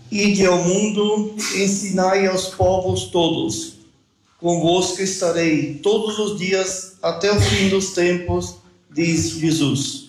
Ide ao mundo, ensinai aos povos todos. Convosco estarei todos os dias até o fim dos tempos, diz Jesus.